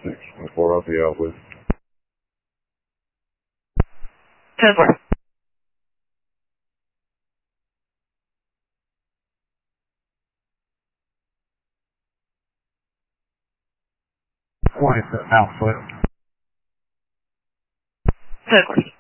624, I'll be out with. 10-4. What is it now, Flip? 10-4.